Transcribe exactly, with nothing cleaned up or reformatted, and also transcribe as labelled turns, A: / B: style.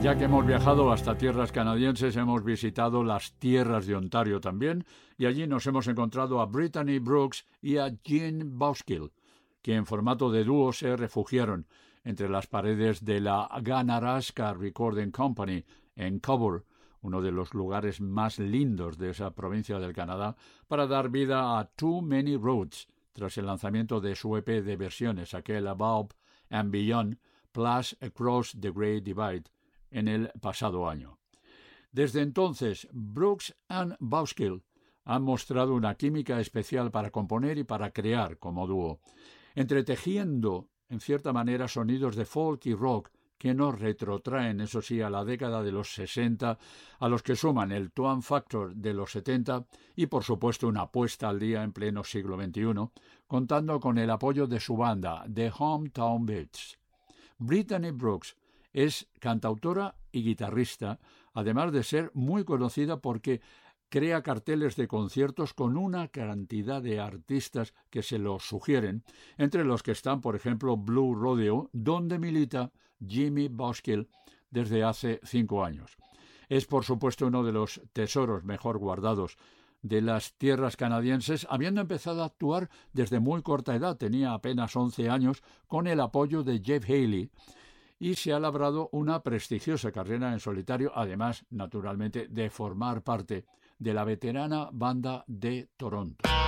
A: Ya que hemos viajado hasta tierras canadienses, hemos visitado las tierras de Ontario también, y allí nos hemos encontrado a Brittany Brooks y a Jean Bauskill, que en formato de dúo se refugiaron entre las paredes de la Ganaraska Recording Company en Cobourg, uno de los lugares más lindos de esa provincia del Canadá, para dar vida a Too Many Roads, tras el lanzamiento de su E P de versiones, aquel Above and Beyond, plus Across the Great Divide, en el pasado año. Desde entonces, Brooks and Bauskill han mostrado una química especial para componer y para crear como dúo, entretejiendo, en cierta manera, sonidos de folk y rock que nos retrotraen, eso sí, a la década de los sesenta, a los que suman el Twan Factor de los setenta y, por supuesto, una puesta al día en pleno siglo veintiuno, contando con el apoyo de su banda, The Hometown Beats. Brittany Brooks es cantautora y guitarrista, además de ser muy conocida porque crea carteles de conciertos con una cantidad de artistas que se los sugieren, entre los que están, por ejemplo, Blue Rodeo, donde milita Jimmy Bauskill desde hace cinco años. Es, por supuesto, uno de los tesoros mejor guardados de las tierras canadienses, habiendo empezado a actuar desde muy corta edad, tenía apenas once años, con el apoyo de Jeff Haley, y se ha labrado una prestigiosa carrera en solitario, además, naturalmente, de formar parte de la veterana banda de Toronto.